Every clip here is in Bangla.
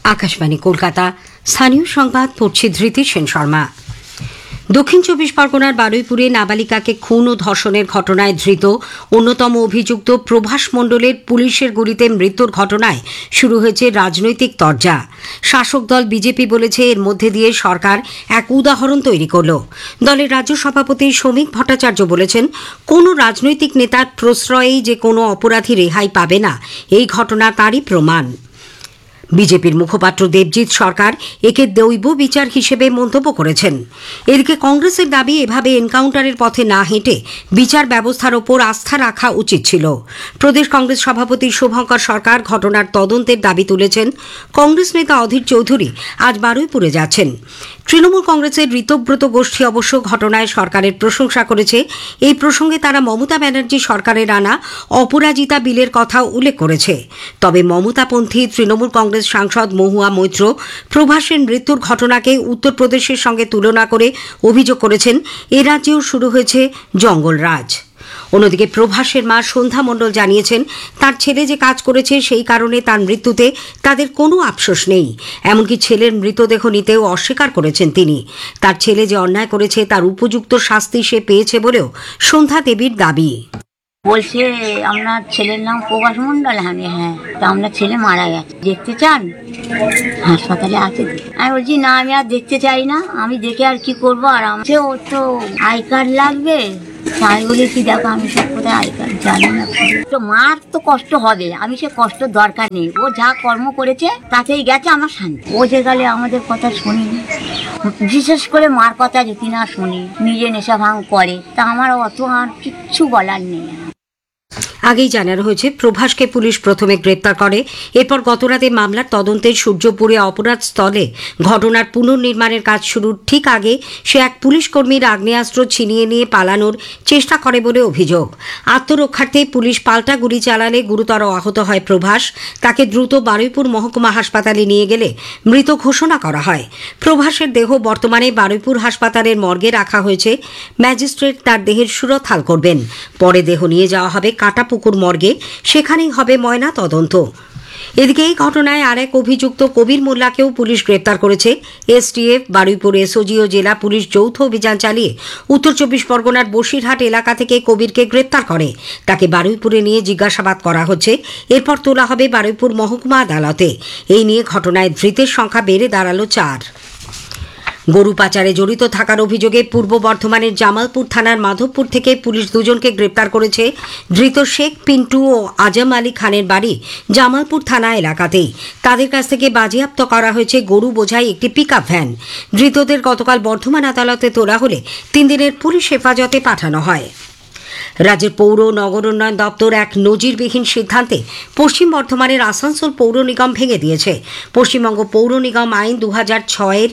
আকাশবাণী কলকাতা। স্থানীয় সংবাদ পড়ছে ধৃতি সেন শর্মা। দক্ষিণ ২৪ পরগনার বারুইপুরে নাবালিকাকে খুন ও ধর্ষণের ঘটনায় ধৃত অন্যতম অভিযুক্ত প্রভাস মণ্ডলের পুলিশের গুলিতে মৃত্যুর ঘটনায় শুরু হয়েছে রাজনৈতিক তরজা। শাসক দল বিজেপি বলেছে এর মধ্যে দিয়ে সরকার এক উদাহরণ তৈরি করল। দলের রাজ্য সভাপতি শ্রমিক ভট্টাচার্য বলেছেন, কোনো রাজনৈতিক নেতার প্রশ্রয়েই যে কোনো অপরাধী রেহাই পাবে না, এই ঘটনা তারই প্রমাণ। বিজেপির মুখপাত্র দেবজিৎ সরকার একে দৈব বিচার হিসেবে মন্তব্য করেছেন। এদিকে কংগ্রেসের দাবি, এভাবে এনকাউন্টারের পথে না হেঁটে বিচার ব্যবস্থার ওপর আস্থা রাখা উচিত ছিল। প্রদেশ কংগ্রেস সভাপতি শুভঙ্কর সরকার ঘটনার তদন্তের দাবি তুলেছেন। কংগ্রেস নেতা অধীর চৌধুরী আজ বারুইপুরে যাচ্ছেন। তৃণমূল কংগ্রেসের ঋতব্রত গোষ্ঠী অবশ্য ঘটনায় সরকারের প্রশংসা করেছে। এই প্রসঙ্গে তারা মমতা ব্যানার্জি সরকারের আনা অপরাজিতা বিলের কথা উল্লেখ করেছে। তবে মমতাপন্থী তৃণমূল কংগ্রেস সাংসদ মহুয়া মৈত্র প্রভাসের মৃত্যুর ঘটনাকে উত্তরপ্রদেশের সঙ্গে তুলনা করে অভিযোগ করেছেন, এ রাজ্যেও শুরু হয়েছে জঙ্গলরাজ। অন্যদিকে প্রভাসের মা সন্ধ্যা মণ্ডল জানিয়েছেন, তার ছেলে যে কাজ করেছে সেই কারণে তার মৃত্যুতে তাদের কোনো আফসোস নেই। এমনকি ছেলের মৃতদেহ নিতেও অস্বীকার করেছেন তিনি। তার ছেলে যে অন্যায় করেছে তার উপযুক্ত শাস্তি সে পেয়েছে বলেও সন্ধ্যা দেবীর দাবি। বলছে আপনার ছেলের নাম প্রভাস মণ্ডল। হ্যাঁ, তা আপনার ছেলে মারা গেছে, দেখতে চান? হাসপাতালে আছে। আমি বলছি না, আমি আর দেখতে চাই না, আমি দেখে আর কি করবো। আর আমাকে ওর তো আই কার্ড লাগবে। আমি বলেছি, দেখো আমি সব কোথায় আই কার্ড জানি না। তো মার তো কষ্ট হবে, আমি সে কষ্ট দরকার নেই। ও যা কর্ম করেছে তাতেই গেছে আমার শান্তি। ও যে গেলে আমাদের কথা শুনিনি, বিশেষ করে মার কথা যদি না শুনি, নিজে নেশা ভাঙ করে, তা আমার অত আর কিচ্ছু বলার নেই। আগেই জানানো হয়েছে, প্রভাসকে পুলিশ প্রথমে গ্রেপ্তার করে। এরপর গতরাতে মামলার তদন্তে সূর্যপুরে অপরাধ স্থলে ঘটনার পুনর্নির্মাণের কাজ শুরুর ঠিক আগে সে এক পুলিশ কর্মীর আগ্নেয়াস্ত্র ছিনিয়ে নিয়ে পালানোর চেষ্টা করে বলে অভিযোগ। আত্মরক্ষার্থে পুলিশ পাল্টা গুলি চালালে গুরুতর আহত হয় প্রভাস। তাকে দ্রুত বারুইপুর মহকুমা হাসপাতালে নিয়ে গেলে মৃত ঘোষণা করা হয়। প্রভাসের দেহ বর্তমানে বারুইপুর হাসপাতালের মর্গে রাখা হয়েছে। ম্যাজিস্ট্রেট তার দেহের সুরতহাল করবেন। পরে দেহ নিয়ে যাওয়া হবে কাটাপুকুর মর্গে, সেখানেই হবে ময়না তদন্ত। এদিকে এই ঘটনায় আর এক অভিযুক্ত কবির মোল্লাকেও পুলিশ গ্রেপ্তার করেছে। এসটিএফ, বারুইপুর এসওজি ও জেলা পুলিশ যৌথ অভিযান চালিয়ে উত্তর ২৪ পরগনার বসিরহাট এলাকা থেকে কবিরকে গ্রেপ্তার করে। তাকে বারুইপুরে নিয়ে জিজ্ঞাসাবাদ করা হচ্ছে। এরপর তোলা হবে বারুইপুর মহকুমা আদালতে। এই নিয়ে ঘটনায় ধৃতের সংখ্যা বেড়ে দাঁড়ালো ৪। গরু পাচারে জড়িত থাকার অভিযোগে পূর্ব বর্ধমানের জামালপুর থানার মাধবপুর থেকে পুলিশ দুজনকে গ্রেপ্তার করেছে। ধৃত শেখ পিন্টু ও আজম আলী খানের বাড়ি জামালপুর থানা এলাকাতেই। তাদের কাছ থেকে বাজেয়াপ্ত করা হয়েছে গরু বোঝাই একটি পিকআপ ভ্যান। ধৃতদের গতকাল বর্ধমান আদালতে তোলা হলে ৩ দিনের পুলিশ হেফাজতে পাঠানো হয়। রাজ্যের পৌর নগর উন্নয়ন দপ্তর এক নজিরবিহীন সিদ্ধান্তে পশ্চিম বর্ধমানের আসানসোল পৌর নিগম ভেঙে দিয়েছে। পশ্চিমবঙ্গ পৌর নিগম আইন ২০০৬-এর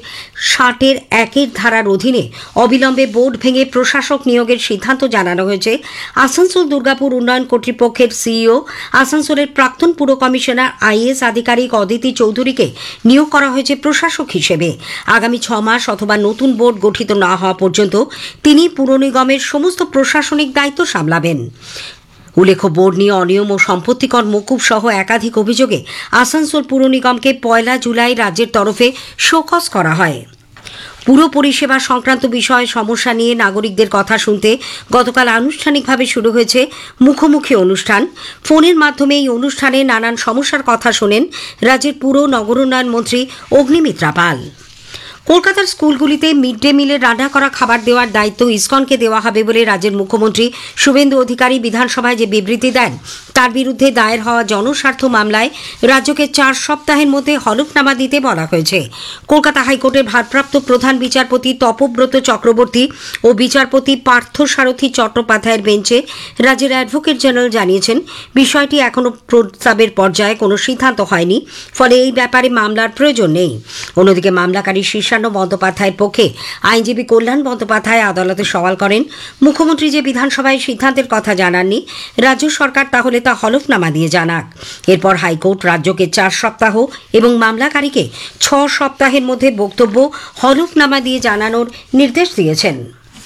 ৬০-১ ধারার অধীনে অবিলম্বে বোর্ড ভেঙে প্রশাসক নিয়োগের সিদ্ধান্ত জানানো হয়েছে। আসানসোল দুর্গাপুর উন্নয়ন কর্তৃপক্ষের সিইও, আসানসোলের প্রাক্তন পুর কমিশনার আইএস আধিকারিক অদিতি চৌধুরীকে নিয়োগ করা হয়েছে প্রশাসক হিসেবে। আগামী ৬ মাস অথবা নতুন বোর্ড গঠিত না হওয়া পর্যন্ত তিনি পুর নিগমের সমস্ত প্রশাসনিক দায়িত্ব সামলাবেন। উল্লেখ্য, বোর্ড নিয়ে অনিয়ম ও সম্পত্তিকর মকুব সহ একাধিক অভিযোগে আসানসোল পুর নিগমকে ১ জুলাই রাজ্যের তরফে শোকজ করা হয়। পুর পরিষেবা সংক্রান্ত বিষয়ে সমস্যা নিয়ে নাগরিকদের কথা শুনতে গতকাল আনুষ্ঠানিকভাবে শুরু হয়েছে মুখোমুখি অনুষ্ঠান। ফোনের মাধ্যমে এই অনুষ্ঠানে নানান সমস্যার কথা শোনেন রাজ্যের পুর নগর উন্নয়ন মন্ত্রী অগ্নিমিত্রা পাল। কলকাতার স্কুলগুলিতে মিড ডে মিলের রান্না করা খাবার দেওয়ার দায়িত্ব ইসকনকে দেওয়া হবে বলে রাজ্যের মুখ্যমন্ত্রী শুভেন্দু অধিকারী বিধানসভায় যে বিবৃতি দেন, তার বিরুদ্ধে দায়ের হওয়া জনস্বার্থ মামলায় রাজ্যকে ৪ সপ্তাহের মধ্যে হলফনামা দিতে বলা হয়েছে। কলকাতা হাইকোর্টের ভারপ্রাপ্ত প্রধান বিচারপতি তপব্রত চক্রবর্তী ও বিচারপতি পার্থসারথী চট্টোপাধ্যায়ের বেঞ্চে রাজ্যের অ্যাডভোকেট জেনারেল জানিয়েছেন, বিষয়টি এখনও প্রস্তাবের পর্যায়ে কোনো সিদ্ধান্ত হয়নি, ফলে এই ব্যাপারে মামলার প্রয়োজন নেই। অন্যদিকে মামলাকারী শীর্ষান্ন বন্দ্যোপাধ্যায়ের পক্ষে আইনজীবী কল্যাণ বন্দ্যোপাধ্যায় আদালতে সওয়াল করেন, মুখ্যমন্ত্রী যে বিধানসভায় সিদ্ধান্তের কথা জানাননি, রাজ্য সরকার তাহলে তা হলফনামা দিয়ে জানাক। এরপর হাইকোর্ট রাজ্যকে ৪ সপ্তাহ এবং মামলাকারীকে ৬ সপ্তাহের মধ্যে বক্তব্য হলফনামা দিয়ে জানানোর নির্দেশ দিয়েছেন।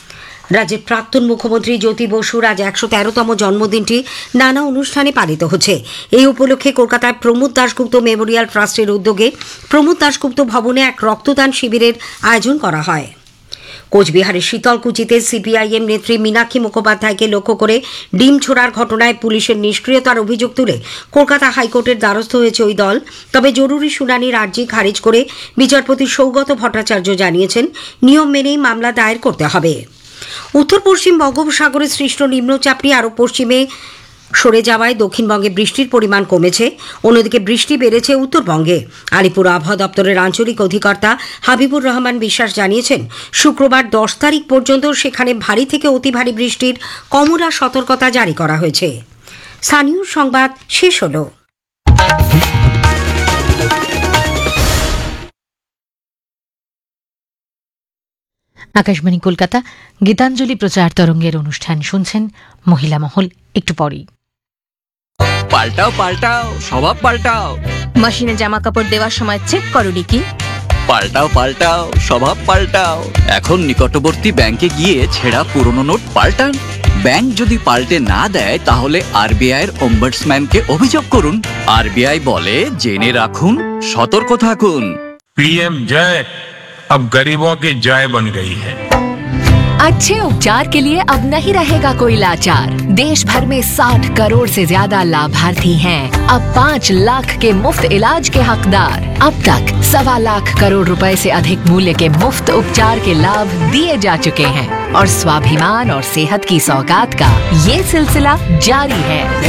রাজ্যের প্রাক্তন মুখ্যমন্ত্রী জ্যোতি বসুর আজ 113তম জন্মদিনটি নানা অনুষ্ঠানে পালিত হচ্ছে। এই উপলক্ষে কলকাতায় প্রমোদ দাশগুপ্ত মেমোরিয়াল ট্রাস্টের উদ্যোগে প্রমোদ দাশগুপ্ত ভবনে এক রক্তদান শিবিরের আয়োজন করা হয়। কোচবিহারের শীতলকুচিতে সিপিআইএম নেত্রী মীনাক্ষী মুখোপাধ্যায়কে লক্ষ্য করে ডিম ছোড়ার ঘটনায় পুলিশের নিষ্ক্রিয়তার অভিযোগ তুলে কলকাতা হাইকোর্টের দ্বারস্থ হয়েছে ওই দল। তবে জরুরি শুনানির আর্জি খারিজ করে বিচারপতি সৌগত ভট্টাচার্য জানিয়েছেন, নিয়ম মেনেই মামলা দায়ের করতে হবে। উত্তর পশ্চিম বঙ্গোপসাগরে সৃষ্ট নিম্নচাপটি আরও পশ্চিমে সরে যাওয়ায় দক্ষিণবঙ্গে বৃষ্টির পরিমাণ কমেছে, অন্যদিকে বৃষ্টি বেড়েছে উত্তরবঙ্গে। আলিপুর আবহাওয়া দপ্তরের আঞ্চলিক অধিকর্তা হাবিবুর রহমান বিশ্বাস জানিয়েছেন, শুক্রবার 10 তারিখ পর্যন্ত সেখানে ভারী থেকে অতি ভারী বৃষ্টির কমলা সতর্কতা জারি করা হয়েছে। স্থানীয় সংবাদ শেষ হলো। আকাশবাণী কলকাতা গীতাঞ্জলি প্রচার তরঙ্গের অনুষ্ঠান শুনছেন। মহিলা মহল একটু পরেই। পাল্টাও পাল্টাও, স্বভাব পাল্টাও। মেশিনে জামা কাপড় দেওয়ার সময় চেক করোনি কি? পাল্টাও পাল্টাও, স্বভাব পাল্টাও। এখন নিকটবর্তী ব্যাংকে গিয়ে ছেঁড়া পুরনো নোট পাল্টান। ব্যাংক যদি পাল্টে না দেয় তাহলে আরবিআই এর ombudsman-কে অভিযোগ করুন। আরবিআই বলে, জেনে রাখুন, সতর্ক থাকুন। पीएम जय अब गरीबों की जय बन गई है। अच्छे उपचार के लिए अब नहीं रहेगा कोई लाचार। देश भर में 60 करोड़ से ज्यादा लाभार्थी हैं। अब 5 लाख के मुफ्त इलाज के हकदार। अब तक 1.25 लाख करोड़ रुपए से अधिक मूल्य के मुफ्त उपचार के लाभ दिए जा चुके हैं और स्वाभिमान और सेहत की सौगात का ये सिलसिला जारी है।